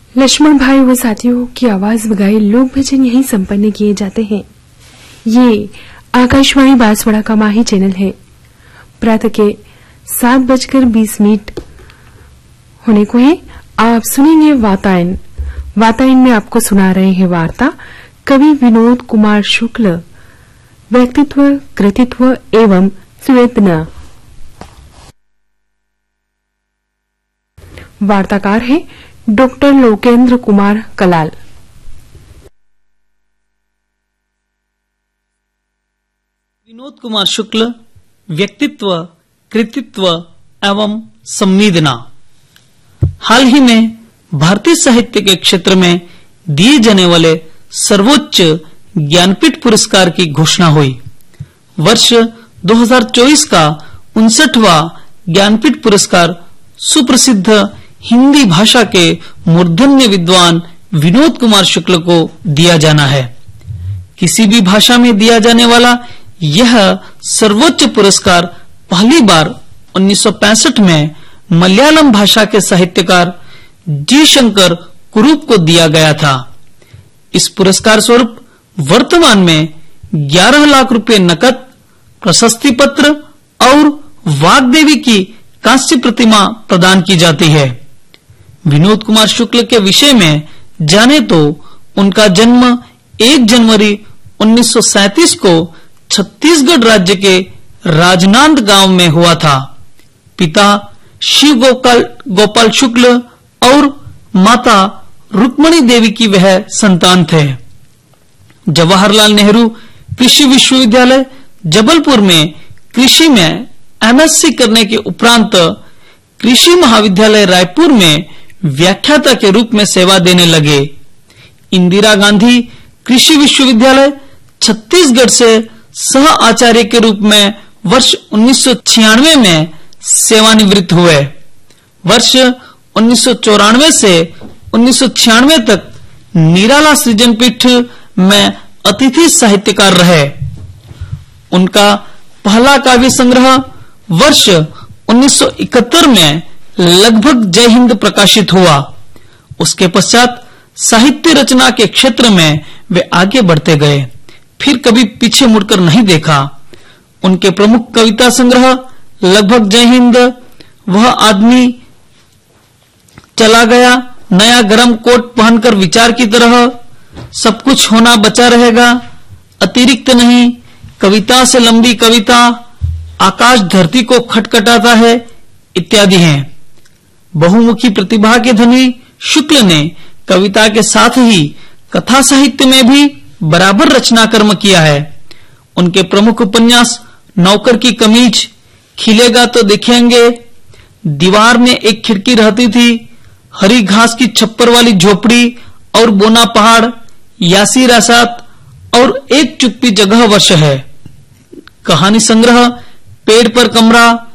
लक्ष्मण भाई व साथियों की आवाज बगाए लोक भजन यहीं संपन्न किए जाते हैं। ये आकाशवाणी बांसवाड़ा का माही चैनल है। प्रातः के 7:20 होने को है। आप सुनेंगे वातायन। वातायन में आपको सुना रहे हैं वार्ता कवि विनोद कुमार शुक्ल, व्यक्तित्व, कृतित्व एवं सुवेदना। वार्ताकार है डॉक्टर लोकेंद्र कुमार कलाल। विनोद कुमार शुक्ल, व्यक्तित्व, कृतित्व एवं संवेदना। हाल ही में भारतीय साहित्य के क्षेत्र में दिए जाने वाले सर्वोच्च ज्ञानपीठ पुरस्कार की घोषणा हुई। वर्ष 2024 का 59वां ज्ञानपीठ पुरस्कार सुप्रसिद्ध हिंदी भाषा के मूर्धन्य विद्वान विनोद कुमार शुक्ल को दिया जाना है। किसी भी भाषा में दिया जाने वाला यह सर्वोच्च पुरस्कार पहली बार 1965 में मलयालम भाषा के साहित्यकार जी शंकर कुरूप को दिया गया था। इस पुरस्कार स्वरूप वर्तमान में 11 लाख रुपए नकद, प्रशस्ति पत्र और वाग्देवी की कांस्य प्रतिमा प्रदान की जाती है। विनोद कुमार शुक्ल के विषय में जाने तो उनका जन्म 1 जनवरी 1937 को छत्तीसगढ़ राज्य के राजनांद गांव में हुआ था। पिता शिव गोपाल शुक्ल और माता रुक्मणी देवी की वह संतान थे। जवाहरलाल नेहरू कृषि विश्वविद्यालय जबलपुर में कृषि में एमएससी करने के उपरांत कृषि महाविद्यालय रायपुर में व्याख्याता के रूप में सेवा देने लगे। इंदिरा गांधी कृषि विश्वविद्यालय छत्तीसगढ़ से सह आचार्य के रूप में वर्ष 1996 में सेवानिवृत्त हुए। वर्ष 1994 से 1996 तक निराला सृजनपीठ में अतिथि साहित्यकार रहे। उनका पहला काव्य संग्रह वर्ष 1971 में लगभग जय हिंद प्रकाशित हुआ। उसके पश्चात साहित्य रचना के क्षेत्र में वे आगे बढ़ते गए, फिर कभी पीछे मुड़कर नहीं देखा। उनके प्रमुख कविता संग्रह लगभग जय हिंद, वह आदमी चला गया, नया गरम कोट पहनकर विचार की तरह, सब कुछ होना बचा रहेगा, अतिरिक्त नहीं, कविता से लंबी कविता, आकाश धरती को खटखटाता है इत्यादि हैं। बहुमुखी प्रतिभा के धनी शुक्ल ने कविता के साथ ही कथा साहित्य में भी बराबर रचना कर्म किया है। उनके प्रमुख उपन्यास नौकर की कमीज, खिलेगा तो देखेंगे, दीवार में एक खिड़की रहती थी, हरी घास की छप्पर वाली झोपड़ी और बोना पहाड़, यासी रासात और एक चुप्पी जगह वर्ष है। कहानी संग्रह पेड़ पर कमरा,